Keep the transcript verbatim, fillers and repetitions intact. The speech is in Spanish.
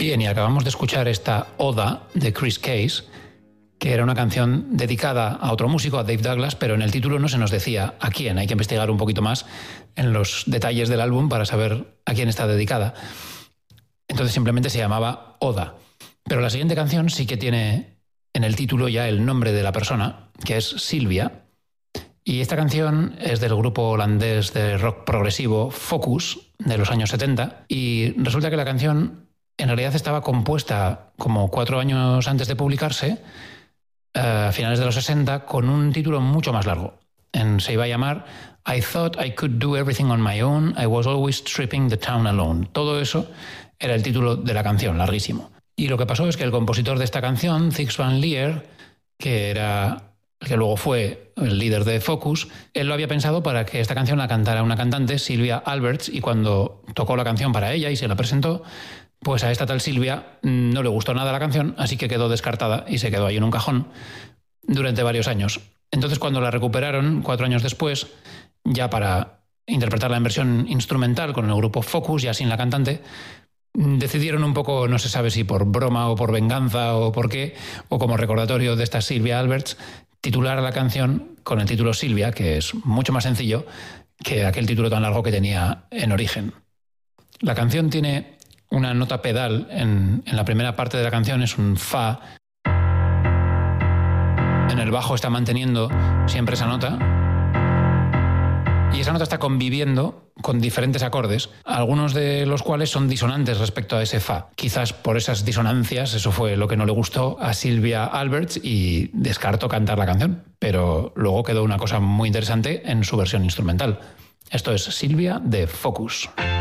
Bien, y acabamos de escuchar esta Oda de Chris Case, que era una canción dedicada a otro músico, a Dave Douglas, pero en el título no se nos decía a quién. Hay que investigar un poquito más en los detalles del álbum para saber a quién está dedicada. Entonces simplemente se llamaba Oda. Pero la siguiente canción sí que tiene en el título ya el nombre de la persona, que es Sylvia. Y esta canción es del grupo holandés de rock progresivo Focus, de los años setenta. Y resulta que la canción en realidad estaba compuesta como cuatro años antes de publicarse, a finales de los sesenta, con un título mucho más largo. En, se iba a llamar I Thought I Could Do Everything on My Own, I Was Always Tripping the Town Alone. Todo eso era el título de la canción, larguísimo. Y lo que pasó es que el compositor de esta canción, Six Van Lier, que era el que luego fue el líder de Focus, él lo había pensado para que esta canción la cantara una cantante, Sylvia Alberts, y cuando tocó la canción para ella y se la presentó, pues a esta tal Sylvia no le gustó nada la canción, así que quedó descartada y se quedó ahí en un cajón durante varios años. Entonces, cuando la recuperaron, cuatro años después, ya para interpretarla en versión instrumental con el grupo Focus, ya sin la cantante, decidieron un poco, no se sabe si por broma o por venganza o por qué, o como recordatorio de esta Sylvia Alberts, titular a la canción con el título Sylvia, que es mucho más sencillo que aquel título tan largo que tenía en origen. La canción tiene una nota pedal en, en la primera parte de la canción, es un fa. En el bajo está manteniendo siempre esa nota y esa nota está conviviendo con diferentes acordes, algunos de los cuales son disonantes respecto a ese fa. Quizás por esas disonancias eso fue lo que no le gustó a Sylvia Alberts y descartó cantar la canción, pero luego quedó una cosa muy interesante en su versión instrumental. Esto es Sylvia de Focus.